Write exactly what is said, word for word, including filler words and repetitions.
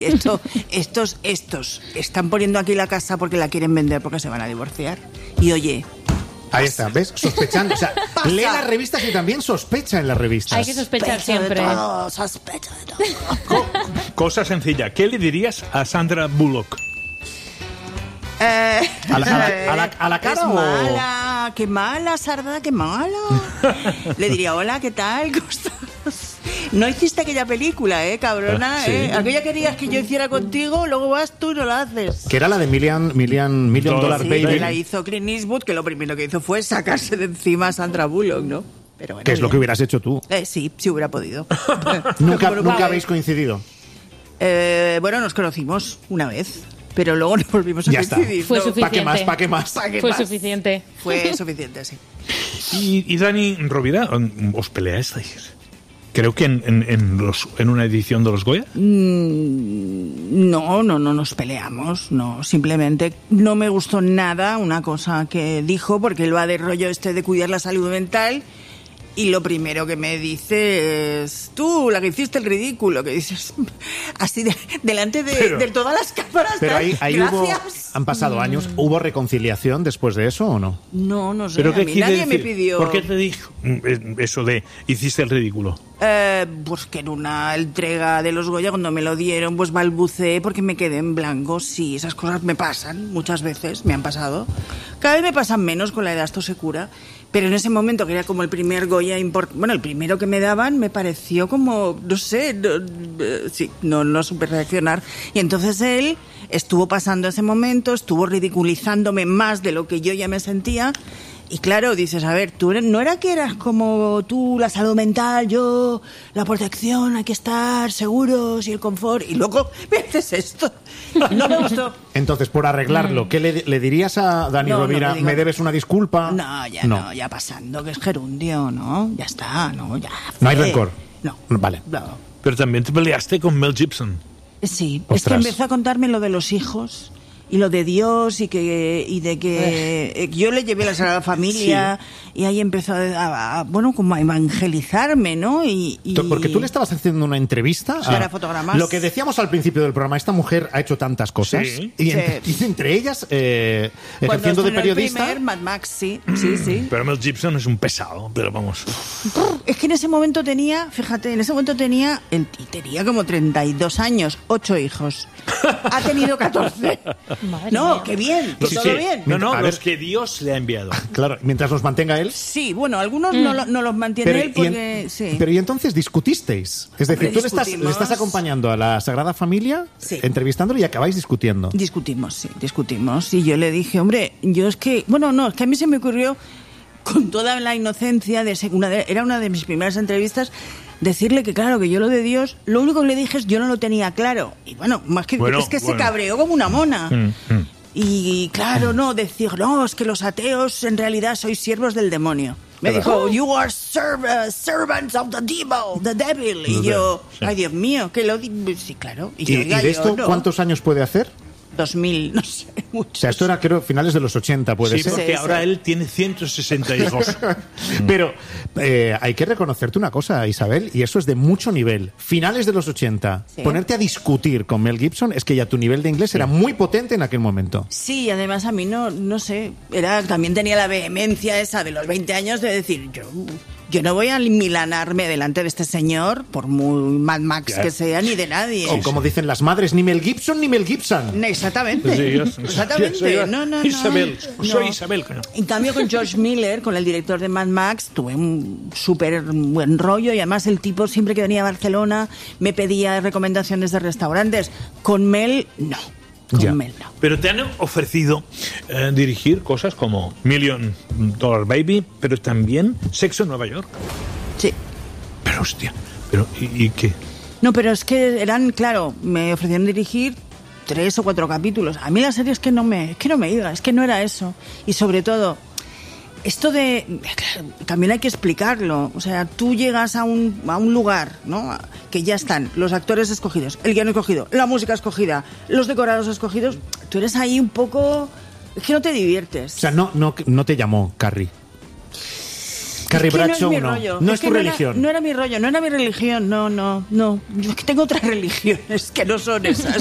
Esto, estos, estos están poniendo aquí la casa porque la quieren vender porque se van a divorciar. Y oye... Ahí está, ¿ves? Sospechando. O sea, pasa. Lee las revistas y también sospecha en las revistas. Hay que sospechar Sospecho siempre. de todo, sospecho de todo. Co- cosa sencilla. ¿Qué le dirías a Sandra Bullock? Eh, ¿A la, a la- a la- a la cara es o...? mala, qué mala, Sarda, qué mala. Le diría, hola, ¿qué tal? ¿Cómo estás? No hiciste aquella película, ¿eh, cabrona? Sí. ¿eh? Aquella querías que yo hiciera contigo, luego vas tú y no la haces. Que era la de Million, Million, Million Dollar Dollar Sí, Baby. que la hizo Clint Eastwood, que lo primero que hizo fue sacarse de encima a Sandra Bullock, ¿no? Pero bueno, Que es lo bien. que hubieras hecho tú. Eh, sí, si hubiera podido. Nunca, Pero nunca vale. habéis coincidido. Eh, bueno, nos conocimos una vez, pero luego nos volvimos a Ya está. coincidir. Fue ¿no? suficiente. ¿Para qué más? ¿Para qué más? ¿Pa' qué Fue más? suficiente. Fue suficiente, sí. Y, y Dani Rovira, ¿os peleasteis? Creo que en, en, en, los, en una edición de los Goya. No, no, no nos peleamos, no. Simplemente no me gustó nada una cosa que dijo, porque él va de rollo este de cuidar la salud mental. Y lo primero que me dice es, tú, la que hiciste el ridículo, que dices, así de, delante de, Pero- de todas las cámaras. Pero ahí, ahí hubo... Gracias. Han pasado años. ¿Hubo reconciliación después de eso o no? No, no sé, ¿Pero a qué mí quiere nadie me decir? pidió... ¿Por qué te dijo mm, eso de hiciste el ridículo? Eh, pues que en una entrega de los Goya, cuando me lo dieron, pues balbuceé porque me quedé en blanco. Sí, esas cosas me pasan muchas veces, me han pasado. Cada vez me pasan menos, con la edad esto se cura. Pero en ese momento, que era como el primer Goya importante, bueno, el primero que me daban, me pareció como, no sé, no, eh, sí, no, no supe reaccionar. Y entonces él estuvo pasando ese momento, estuvo ridiculizándome más de lo que yo ya me sentía. Y claro, dices, a ver, tú eres- no era que eras como tú, la salud mental, yo, la protección, hay que estar seguros y el confort. Y luego me haces esto. No me gustó. Entonces, por arreglarlo, ¿qué le, le dirías a Dani No, no Rovira? le digo- ¿Me debes una disculpa? No, ya no. ya pasando, que es gerundio, ¿no? Ya está, no, ya. No hay fue. rencor. No. Vale. No. Pero también te peleaste con Mel Gibson. Sí, es que Ostras. empezó a contarme lo de los hijos y lo de Dios y que y de que eh, yo le llevé la Sagrada Familia y ahí empezó a, a- bueno, como a evangelizarme, ¿no? Y, y- Tú- Porque tú le estabas haciendo una entrevista. Sí, a- era fotogramas. Lo que decíamos al principio del programa, esta mujer ha hecho tantas cosas. Sí. Y, Sí. entre, y entre ellas, eh, Cuando ejerciendo de estrenó el periodista. primer Mad Max, sí, sí, sí. Pero Mel Gibson es un pesado, pero vamos. Es que en ese momento tenía, fíjate, en ese momento tenía, el, y tenía como treinta y dos años, ocho hijos. Ha tenido catorce. Madre No, mía. qué bien, que Sí, todo sí. bien. No, no, A los ver. que Dios le ha enviado. Claro, mientras los mantenga él. Sí, bueno, algunos no, lo- no los mantiene él y porque, en- sí. pero y entonces discutisteis. Es decir, Hombre, tú le estás, le discutimos. estás acompañando a la Sagrada Familia, Sí. entrevistándolo y acabáis discutiendo. Discutimos, sí, discutimos. Y yo le dije, hombre, yo es que, bueno, no, es que a mí se me ocurrió, con toda la inocencia, de ser- una de- era una de mis primeras entrevistas, decirle que claro, que yo lo de Dios, lo único que le dije es yo no lo tenía claro. Y bueno, más que Bueno, es que se bueno. cabreó como una mona. Mm, mm. Y claro, no, decir, no, es que los ateos en realidad sois siervos del demonio. Me Claro. dijo, you are serv- uh, servants of the devil, the devil. Y The yo, devil, sí. ay Dios mío, que lo di- sí, claro. Y, ¿Y, yo, y "Oiga, de yo esto no". cuántos años puede hacer? dos mil, no sé, mucho. O sea, esto era, creo, finales de los ochenta, puede Sí, ser. porque Sí, ahora sí. él tiene ciento sesenta hijos. Pero eh, hay que reconocerte una cosa, Isabel, y eso es de mucho nivel. Finales de los ochenta, Sí. ponerte a discutir con Mel Gibson es que ya tu nivel de inglés era muy potente en aquel momento. Sí, además a mí no, no sé, era, también tenía la vehemencia esa de los veinte años de decir, yo, yo no voy a milanarme delante de este señor, por muy Mad Max Ya. que sea, ni de nadie. O como dicen las madres, ni Mel Gibson ni Mel Gibson. Exactamente. Sí, yo- Exactamente. soy- no, no, no. Isabel, soy No. Isabel, coño. En cambio, con George Miller, con el director de Mad Max, tuve un súper buen rollo y además el tipo siempre que venía a Barcelona me pedía recomendaciones de restaurantes. Con Mel, no. Con Ya. Mel, no. Pero te han ofrecido eh, dirigir cosas como Million Dollar Baby, pero también Sexo en Nueva York. Sí. Pero hostia, pero ¿y, y qué? No, pero es que eran, claro, me ofrecieron dirigir tres o cuatro capítulos. A mí la serie es que no me, es que no me iba, es que no era eso. Y sobre todo, esto de, claro, también hay que explicarlo. O sea, tú llegas a un, a un lugar, ¿no? Que ya están los actores escogidos, el guion escogido, la música escogida, los decorados escogidos. Tú eres ahí un poco, es que no te diviertes. O sea, no, no, no te llamó Carrie. Carrie Es que no es Bradshaw mi no. rollo. No Es es que tu no era- religión. No era mi rollo, no era mi religión, no, no, no. Yo es que tengo otras religiones que no son esas.